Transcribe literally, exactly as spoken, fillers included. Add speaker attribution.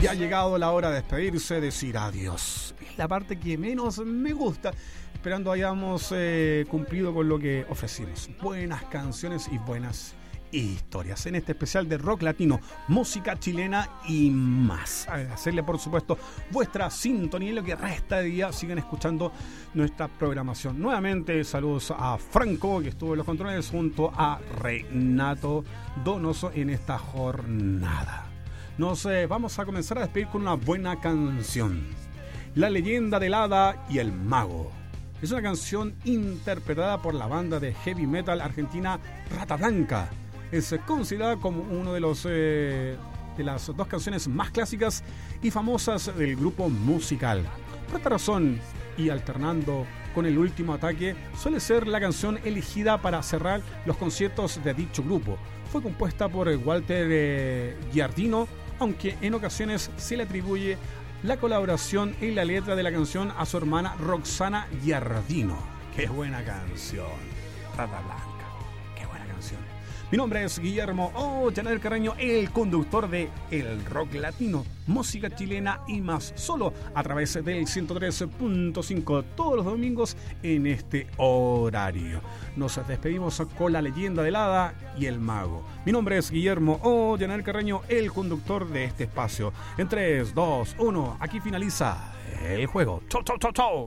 Speaker 1: Y ha llegado la hora de despedirse, decir adiós. Es la parte que menos me gusta, esperando hayamos eh, cumplido con lo que ofrecimos. Buenas canciones y buenas historias en este especial de rock latino, música chilena y más. Agradecerle, por supuesto, vuestra sintonía y lo que resta de día. Sigan escuchando nuestra programación. Nuevamente, saludos a Franco, que estuvo en los controles, junto a Renato Donoso en esta jornada. Nos eh, vamos a comenzar a despedir con una buena canción. La leyenda del hada y el mago. Es una canción interpretada por la banda de heavy metal argentina Rata Blanca. Es considerada como uno de los eh, de las dos canciones más clásicas y famosas del grupo musical. Por esta razón, y alternando con El Último Ataque, suele ser la canción elegida para cerrar los conciertos de dicho grupo. Fue compuesta por Walter eh, Giardino, aunque en ocasiones se le atribuye la colaboración en la letra de la canción a su hermana Roxana Giardino. ¡Qué buena canción! Rata Blanca, qué buena canción. Mi nombre es Guillermo Ollaner Carreño, el conductor de El Rock Latino, música chilena y más, solo a través del ciento tres punto cinco todos los domingos en este horario. Nos despedimos con la leyenda del hada y el mago. Mi nombre es Guillermo Ollaner Carreño, el conductor de este espacio. En tres, dos, uno, aquí finaliza el juego. ¡Chau, chau, chau, chau!